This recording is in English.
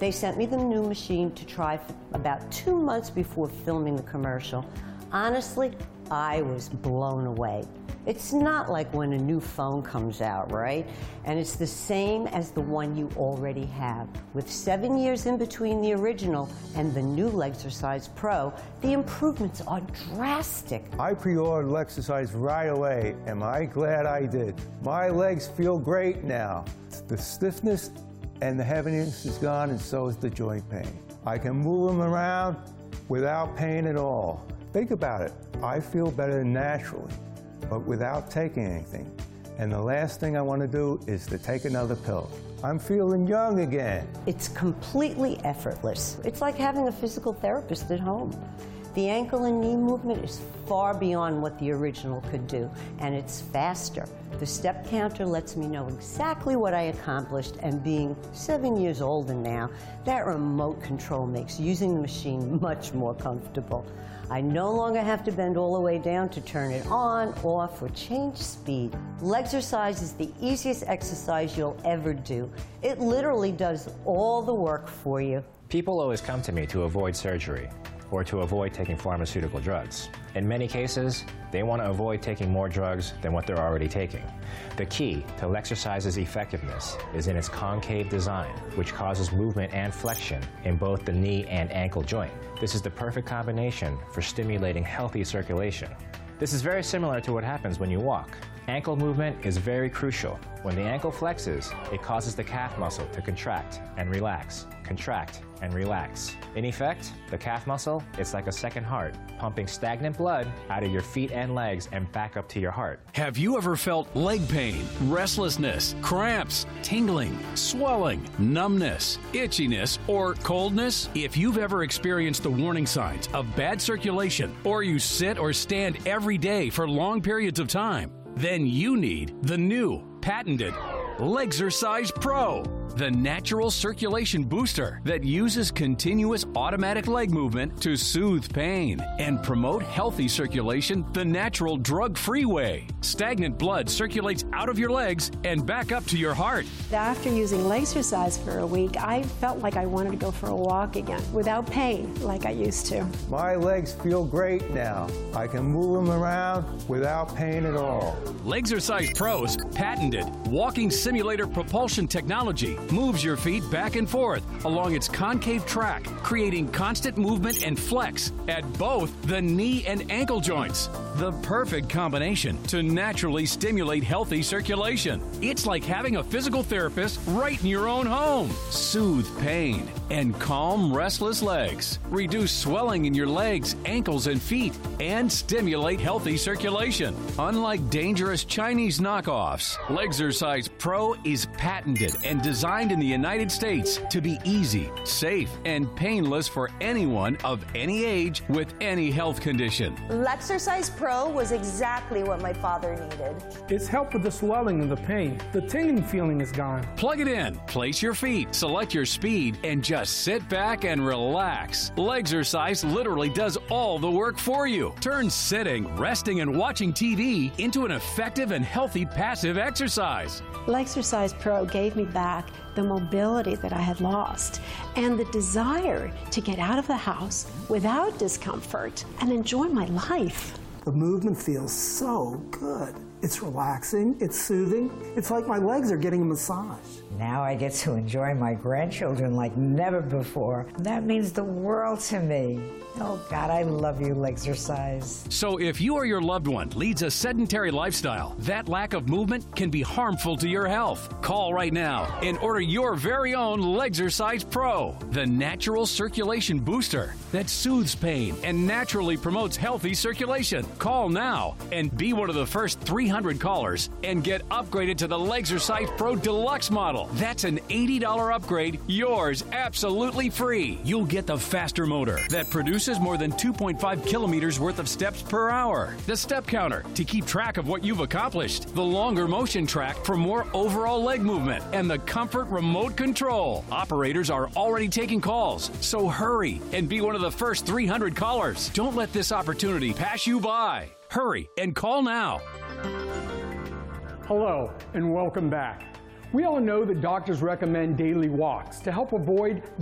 They sent me the new machine to try for about 2 months before filming the commercial. Honestly, I was blown away. It's not like when a new phone comes out, right? And it's the same as the one you already have. With 7 years in between the original and the new Lexercise Pro, the improvements are drastic. I pre-ordered Lexercise right away. Am I glad I did? My legs feel great now. The stiffness and the heaviness is gone, and so is the joint pain. I can move them around without pain at all. Think about it. I feel better naturally, but without taking anything. And the last thing I want to do is to take another pill. I'm feeling young again. It's completely effortless. It's like having a physical therapist at home. The ankle and knee movement is far beyond what the original could do, and it's faster. The step counter lets me know exactly what I accomplished, and being 7 years older now, that remote control makes using the machine much more comfortable. I no longer have to bend all the way down to turn it on, off, or change speed. Lexercise is the easiest exercise you'll ever do. It literally does all the work for you. People always come to me to avoid surgery or to avoid taking pharmaceutical drugs. In many cases, they want to avoid taking more drugs than what they're already taking. The key to Lexercise's effectiveness is in its concave design, which causes movement and flexion in both the knee and ankle joint. This is the perfect combination for stimulating healthy circulation. This is very similar to what happens when you walk. Ankle movement is very crucial. When the ankle flexes, it causes the calf muscle to contract and relax, contract and relax. In effect, the calf muscle is like a second heart, pumping stagnant blood out of your feet and legs and back up to your heart. Have you ever felt leg pain, restlessness, cramps, tingling, swelling, numbness, itchiness, or coldness? If you've ever experienced the warning signs of bad circulation, or you sit or stand every day for long periods of time, then you need the new, patented Lexercise Pro, the natural circulation booster that uses continuous automatic leg movement to soothe pain and promote healthy circulation the natural drug-free way. Stagnant blood circulates out of your legs and back up to your heart. After using Lexercise for a week, I felt like I wanted to go for a walk again without pain like I used to. My legs feel great now. I can move them around without pain at all. Lexercise Pro's patented walking simulator propulsion technology moves your feet back and forth along its concave track, creating constant movement and flex at both the knee and ankle joints. The perfect combination to naturally stimulate healthy circulation. It's like having a physical therapist right in your own home. Soothe pain and calm restless legs. Reduce swelling in your legs, ankles, and feet, and stimulate healthy circulation. Unlike dangerous Chinese knockoffs, Lexercise Pro is patented and designed in the United States to be easy, safe, and painless for anyone of any age with any health condition. Lexercise Pro was exactly what my father needed. It's helped with the swelling and the pain. The tingling feeling is gone. Plug it in, place your feet, select your speed, and just sit back and relax. Lexercise literally does all the work for you. Turn sitting, resting, and watching TV into an effective and healthy passive exercise. Lexercise Pro gave me back the mobility that I had lost and the desire to get out of the house without discomfort and enjoy my life. The movement feels so good. It's relaxing, it's soothing. It's like my legs are getting a massage. Now I get to enjoy my grandchildren like never before. That means the world to me. Oh, God, I love you, Lexercise. So if you or your loved one leads a sedentary lifestyle, that lack of movement can be harmful to your health. Call right now and order your very own Lexercise Pro, the natural circulation booster that soothes pain and naturally promotes healthy circulation. Call now and be one of the first 300 callers and get upgraded to the Lexercise Pro Deluxe model. That's an $80 upgrade, yours absolutely free. You'll get the faster motor that produces more than 2.5 kilometers worth of steps per hour, the step counter to keep track of what you've accomplished, the longer motion track for more overall leg movement, and the comfort remote control. Operators are already taking calls, so hurry and be one of the first 300 callers. Don't let this opportunity pass you by. Hurry and call now. Hello, and welcome back. We all know that doctors recommend daily walks to help avoid